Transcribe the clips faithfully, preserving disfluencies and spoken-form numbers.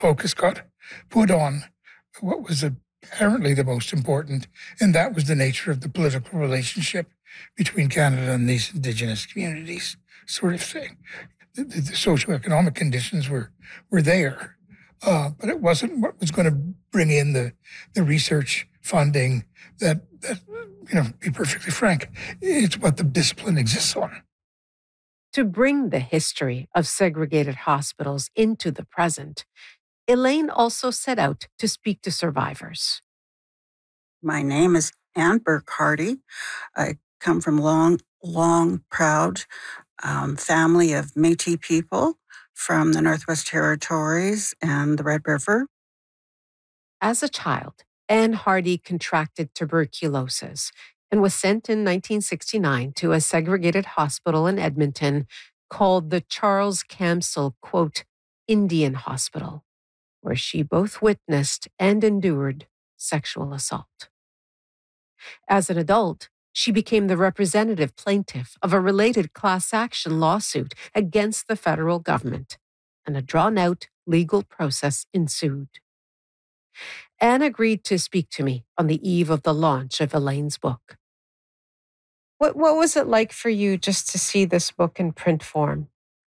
focus got put on what was apparently the most important, and that was the nature of the political relationship between Canada and these Indigenous communities, sort of thing. The, the, the socioeconomic conditions were were there, uh, but it wasn't what was going to bring in the the research funding. That that you know, be perfectly frank, it's what the discipline exists on. To bring the history of segregated hospitals into the present, Elaine also set out to speak to survivors. My name is Ann Burke-Hardy. I come from long, long, proud um, family of Métis people from the Northwest Territories and the Red River. As a child, Ann Hardy contracted tuberculosis and was sent in nineteen sixty-nine to a segregated hospital in Edmonton called the Charles Camsell, quote, Indian Hospital, where she both witnessed and endured sexual assault. As an adult, she became the representative plaintiff of a related class action lawsuit against the federal government, and a drawn-out legal process ensued. Anne agreed to speak to me on the eve of the launch of Elaine's book. What, what was it like for you just to see this book in print form?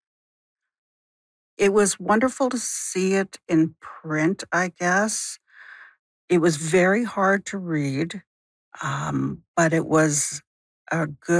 It was wonderful to see it in print, I guess. It was very hard to read, um, but it was a good